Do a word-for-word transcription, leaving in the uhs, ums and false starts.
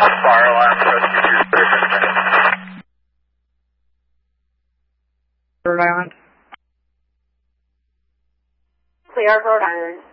Fire alarm, rescue two thirty. Rhode Island. Clear, Rhode Island.